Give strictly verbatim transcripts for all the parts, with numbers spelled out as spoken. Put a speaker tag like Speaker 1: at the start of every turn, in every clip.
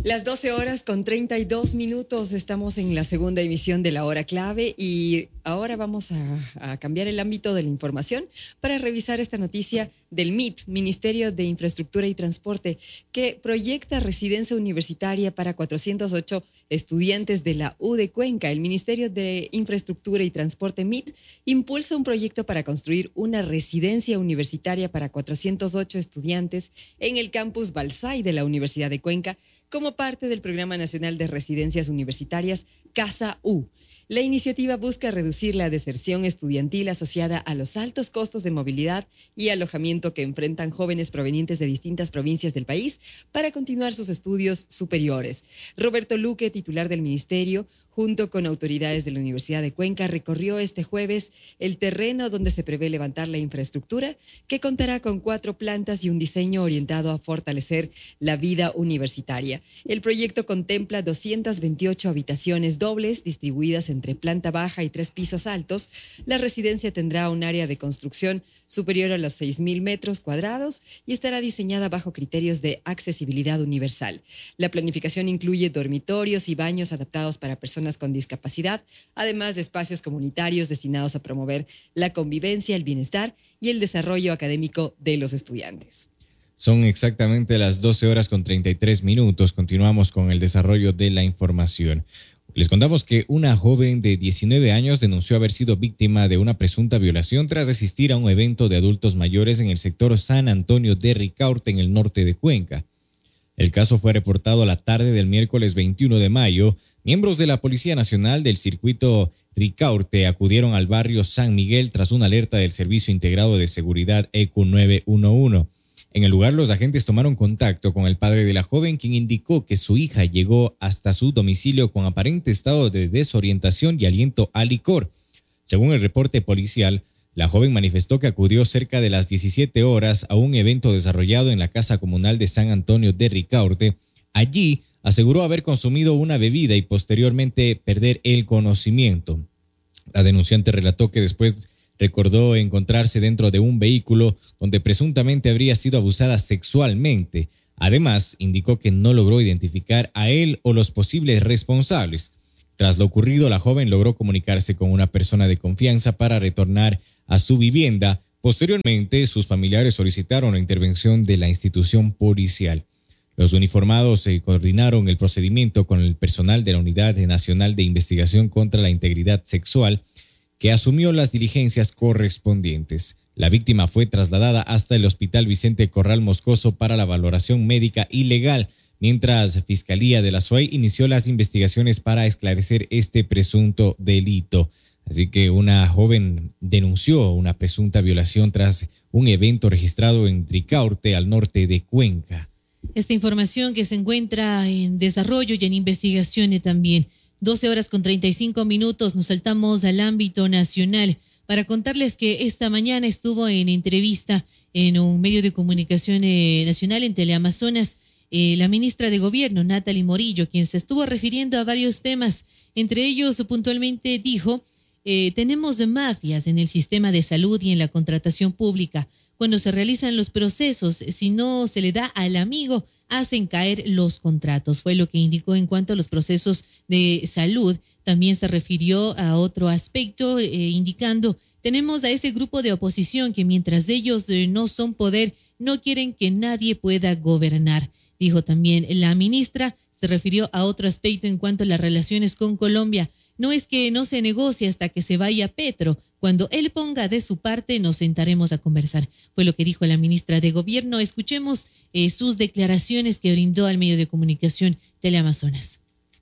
Speaker 1: Las doce horas con treinta y dos minutos, estamos en la segunda emisión de la hora clave y ahora vamos a, a cambiar el ámbito de la información para revisar esta noticia del M I T, Ministerio de Infraestructura y Transporte, que proyecta residencia universitaria para cuatrocientos ocho estudiantes de la U de Cuenca. El Ministerio de Infraestructura y Transporte M I T impulsa un proyecto para construir una residencia universitaria para cuatrocientos ocho estudiantes en el campus Balsay de la Universidad de Cuenca, como parte del Programa Nacional de Residencias Universitarias Casa U. La iniciativa busca reducir la deserción estudiantil asociada a los altos costos de movilidad y alojamiento que enfrentan jóvenes provenientes de distintas provincias del país para continuar sus estudios superiores. Roberto Luque, titular del ministerio, junto con autoridades de la Universidad de Cuenca, recorrió este jueves el terreno donde se prevé levantar la infraestructura, que contará con cuatro plantas y un diseño orientado a fortalecer la vida universitaria. El proyecto contempla doscientas veintiocho habitaciones dobles distribuidas entre planta baja y tres pisos altos. La residencia tendrá un área de construcción superior a los seis mil metros cuadrados y estará diseñada bajo criterios de accesibilidad universal. La planificación incluye dormitorios y baños adaptados para personas con discapacidad, además de espacios comunitarios destinados a promover la convivencia, el bienestar y el desarrollo académico de los estudiantes.
Speaker 2: Son exactamente las doce horas con treinta y tres minutos. Continuamos con el desarrollo de la información. Les contamos que una joven de diecinueve años denunció haber sido víctima de una presunta violación tras asistir a un evento de adultos mayores en el sector San Antonio de Ricaurte, en el norte de Cuenca. El caso fue reportado a la tarde del miércoles veintiuno de mayo. Miembros de la Policía Nacional del Circuito Ricaurte acudieron al barrio San Miguel tras una alerta del Servicio Integrado de Seguridad E Q nueve uno uno. En el lugar, los agentes tomaron contacto con el padre de la joven, quien indicó que su hija llegó hasta su domicilio con aparente estado de desorientación y aliento a licor. Según el reporte policial, la joven manifestó que acudió cerca de las diecisiete horas a un evento desarrollado en la Casa Comunal de San Antonio de Ricaurte. Allí aseguró haber consumido una bebida y posteriormente perder el conocimiento. La denunciante relató que después recordó encontrarse dentro de un vehículo donde presuntamente habría sido abusada sexualmente. Además, indicó que no logró identificar a él o los posibles responsables. Tras lo ocurrido, la joven logró comunicarse con una persona de confianza para retornar a su vivienda. Posteriormente, sus familiares solicitaron la intervención de la institución policial. Los uniformados se coordinaron el procedimiento con el personal de la Unidad Nacional de Investigación contra la Integridad Sexual, que asumió las diligencias correspondientes. La víctima fue trasladada hasta el Hospital Vicente Corral Moscoso para la valoración médica y legal, mientras Fiscalía de la S U A Y inició las investigaciones para esclarecer este presunto delito. Así que una joven denunció una presunta violación tras un evento registrado en Ricaurte, al norte de Cuenca.
Speaker 3: Esta información que se encuentra en desarrollo y en investigación también. doce horas con treinta y cinco minutos, nos saltamos al ámbito nacional para contarles que esta mañana estuvo en entrevista en un medio de comunicación eh, nacional en Teleamazonas eh, la ministra de Gobierno, Natalie Morillo, quien se estuvo refiriendo a varios temas. Entre ellos, puntualmente dijo, eh, tenemos mafias en el sistema de salud y en la contratación pública. Cuando se realizan los procesos, si no se le da al amigo, hacen caer los contratos. Fue lo que indicó en cuanto a los procesos de salud. También se refirió a otro aspecto, eh, indicando, tenemos a ese grupo de oposición que mientras ellos eh, no son poder, no quieren que nadie pueda gobernar. Dijo también la ministra, se refirió a otro aspecto en cuanto a las relaciones con Colombia. No es que no se negocie hasta que se vaya Petro. Cuando él ponga de su parte, nos sentaremos a conversar. Fue lo que dijo la ministra de Gobierno. Escuchemos eh, sus declaraciones que brindó al medio de comunicación Teleamazonas.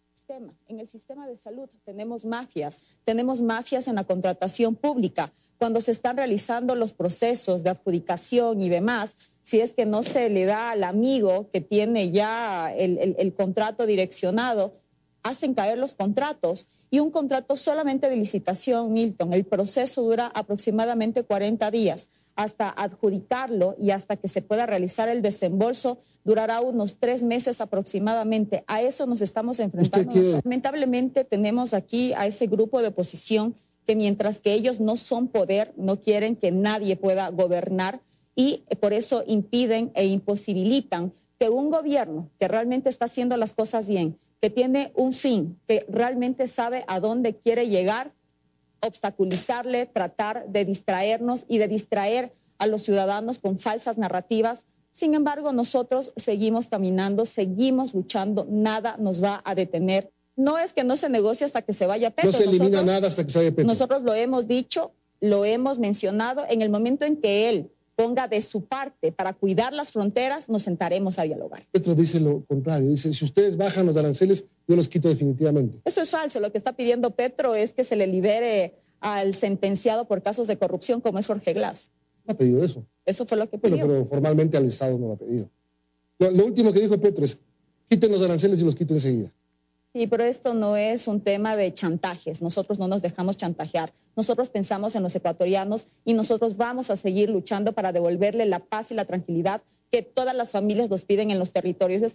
Speaker 4: En el sistema de salud tenemos mafias, tenemos mafias en la contratación pública. Cuando se están realizando los procesos de adjudicación y demás, si es que no se le da al amigo que tiene ya el, el, el contrato direccionado, hacen caer los contratos. Y un contrato solamente de licitación, Milton, el proceso dura aproximadamente cuarenta días. Hasta adjudicarlo y hasta que se pueda realizar el desembolso, durará unos tres meses aproximadamente. A eso nos estamos enfrentando. Lamentablemente tenemos aquí a ese grupo de oposición que mientras que ellos no son poder, no quieren que nadie pueda gobernar y por eso impiden e imposibilitan que un gobierno que realmente está haciendo las cosas bien, que tiene un fin, que realmente sabe a dónde quiere llegar, obstaculizarle, tratar de distraernos y de distraer a los ciudadanos con falsas narrativas. Sin embargo, nosotros seguimos caminando, seguimos luchando, nada nos va a detener. No es que no se negocie hasta que se vaya Petro.
Speaker 5: No se elimina
Speaker 4: nosotros,
Speaker 5: nada hasta que se vaya Petro.
Speaker 4: Nosotros lo hemos dicho, lo hemos mencionado. En el momento en que él ponga de su parte para cuidar las fronteras, nos sentaremos a dialogar.
Speaker 5: Petro dice lo contrario, dice, si ustedes bajan los aranceles, yo los quito definitivamente.
Speaker 4: Eso es falso. Lo que está pidiendo Petro es que se le libere al sentenciado por casos de corrupción como es Jorge Glass.
Speaker 5: No ha pedido eso.
Speaker 4: Eso fue lo que pidió.
Speaker 5: Bueno, pero formalmente al Estado no lo ha pedido. Lo, lo último que dijo Petro es, quiten los aranceles y los quito enseguida.
Speaker 4: Sí, pero esto no es un tema de chantajes. Nosotros no nos dejamos chantajear. Nosotros pensamos en los ecuatorianos y nosotros vamos a seguir luchando para devolverle la paz y la tranquilidad que todas las familias nos piden en los territorios.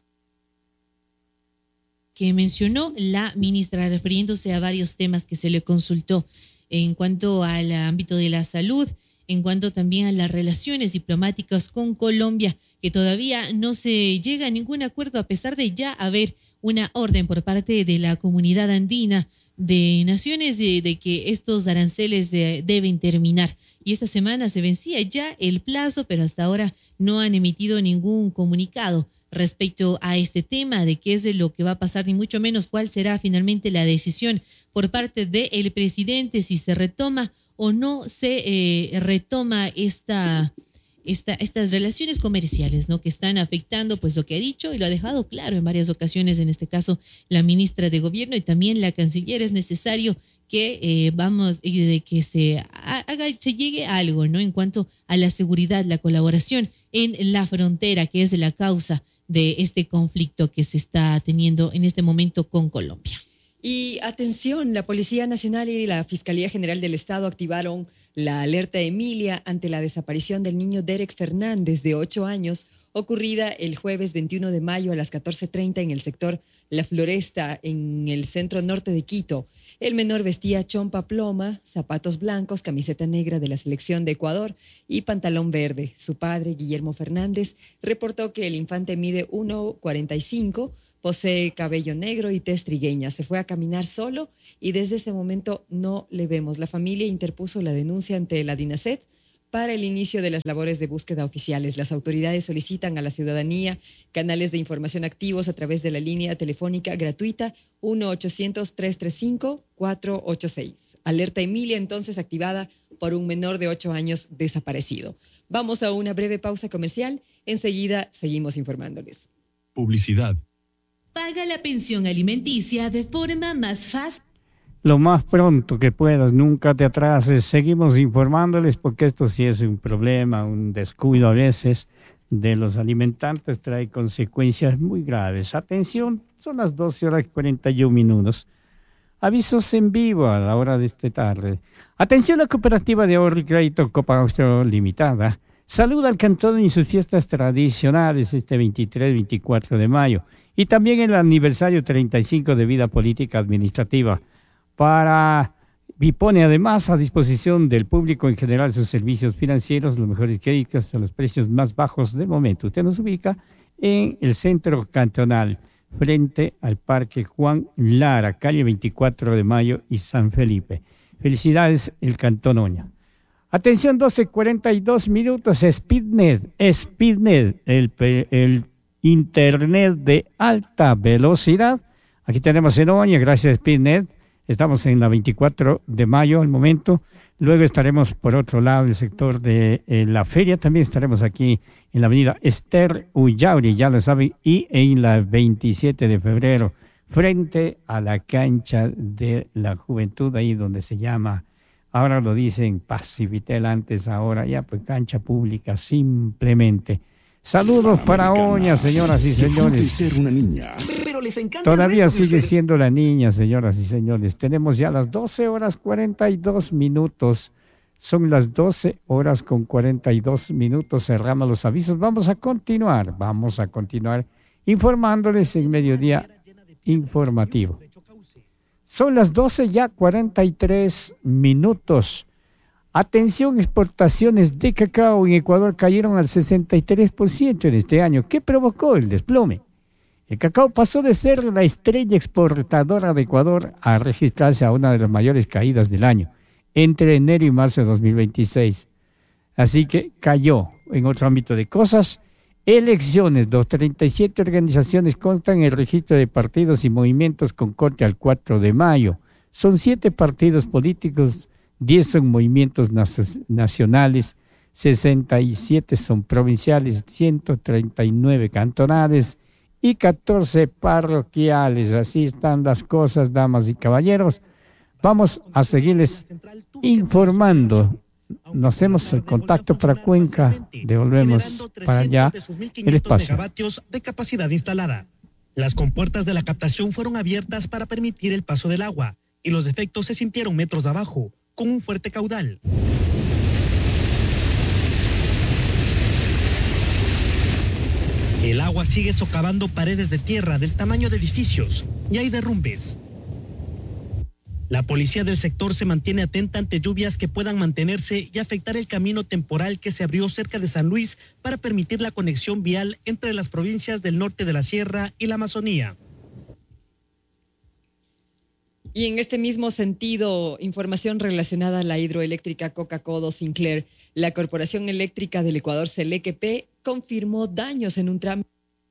Speaker 3: Que mencionó la ministra, refiriéndose a varios temas que se le consultó en cuanto al ámbito de la salud, en cuanto también a las relaciones diplomáticas con Colombia, que todavía no se llega a ningún acuerdo a pesar de ya haber una orden por parte de la comunidad andina de naciones de, de que estos aranceles de, deben terminar. Y esta semana se vencía ya el plazo, pero hasta ahora no han emitido ningún comunicado respecto a este tema de qué es de lo que va a pasar, ni mucho menos cuál será finalmente la decisión por parte del presidente, si se retoma o no se eh, retoma esta... Esta, estas relaciones comerciales, ¿no?, que están afectando, pues lo que ha dicho y lo ha dejado claro en varias ocasiones, en este caso la ministra de Gobierno y también la canciller. Es necesario que eh, vamos, eh, de que se haga, se llegue a algo, ¿no?, en cuanto a la seguridad, la colaboración en la frontera, que es la causa de este conflicto que se está teniendo en este momento con Colombia.
Speaker 1: Y atención, la Policía Nacional y la Fiscalía General del Estado activaron la alerta Emilia ante la desaparición del niño Derek Fernández, de ocho años, ocurrida el jueves veintiuno de mayo a las catorce treinta en el sector La Floresta, en el centro norte de Quito. El menor vestía chompa ploma, zapatos blancos, camiseta negra de la selección de Ecuador y pantalón verde. Su padre, Guillermo Fernández, reportó que el infante mide uno cuarenta y cinco, posee cabello negro y tez trigueña. Se fue a caminar solo y desde ese momento no le vemos. La familia interpuso la denuncia ante la DINASET para el inicio de las labores de búsqueda oficiales. Las autoridades solicitan a la ciudadanía canales de información activos a través de la línea telefónica gratuita uno ochocientos, trescientos treinta y cinco, cuatrocientos ochenta y seis. Alerta Emilia entonces activada por un menor de ocho años desaparecido. Vamos a una breve pausa comercial. Enseguida seguimos informándoles.
Speaker 6: Publicidad.
Speaker 7: Paga la pensión alimenticia de forma más fácil.
Speaker 8: Lo más pronto que puedas, nunca te atrases. Seguimos informándoles porque esto sí es un problema, un descuido a veces de los alimentantes, trae consecuencias muy graves. Atención, son las doce horas y cuarenta y un minutos. Avisos en vivo a la hora de esta tarde. Atención, la Cooperativa de Ahorro y Crédito Copa Austro Limitada saluda al cantón en sus fiestas tradicionales este veintitrés veinticuatro de mayo y también el aniversario treinta y cinco de vida política administrativa. Para y pone además a disposición del público en general sus servicios financieros, los mejores créditos a los precios más bajos del momento. Usted nos ubica en el centro cantonal, frente al Parque Juan Lara, calle veinticuatro de mayo y San Felipe. Felicidades, el Cantón Oña. Atención, doce cuarenta y dos minutos, Speednet, Speednet, el, el internet de alta velocidad. Aquí tenemos en Oña, gracias a Speednet. Estamos en la veinticuatro de mayo al momento. Luego estaremos por otro lado, el sector de eh, la feria. También estaremos aquí en la avenida Esther Ullauri, ya lo saben, y en la veintisiete de febrero, frente a la cancha de la juventud, ahí donde se llama, ahora lo dicen Paz y Vitel, antes, ahora ya pues cancha pública simplemente. Saludos para Oña, señoras y señores.
Speaker 6: Ser una niña. Pero les encanta.
Speaker 8: Todavía sigue siendo la niña, señoras y señores. Tenemos ya las doce horas cuarenta y dos minutos. Son las doce horas con cuarenta y dos minutos. Cerramos los avisos. Vamos a continuar. Vamos a continuar informándoles en Mediodía Informativo. Son las doce ya cuarenta y tres minutos. Atención, exportaciones de cacao en Ecuador cayeron al sesenta y tres por ciento en este año. ¿Qué provocó el desplome? El cacao pasó de ser la estrella exportadora de Ecuador a registrarse a una de las mayores caídas del año, entre enero y marzo de dos mil veintiséis. Así que cayó. En otro ámbito de cosas, elecciones. Dos, treinta y siete organizaciones constan en el registro de partidos y movimientos con corte al cuatro de mayo. Son siete partidos políticos, diez son movimientos nacionales, sesenta y siete son provinciales, ciento treinta y nueve cantonales y catorce parroquiales. Así están las cosas, damas y caballeros. Vamos a seguirles informando. Nos hacemos el contacto para Cuenca, devolvemos para allá el espacio.
Speaker 9: De capacidad instalada. Las compuertas de la captación fueron abiertas para permitir el paso del agua y los efectos se sintieron metros abajo, con un fuerte caudal. El agua sigue socavando paredes de tierra del tamaño de edificios y hay derrumbes. La policía del sector se mantiene atenta ante lluvias que puedan mantenerse y afectar el camino temporal que se abrió cerca de San Luis para permitir la conexión vial entre las provincias del norte de la Sierra y la Amazonía.
Speaker 1: Y en este mismo sentido, información relacionada a la hidroeléctrica Coca-Codo Sinclair, la Corporación Eléctrica del Ecuador, Selequep, confirmó daños en un tramo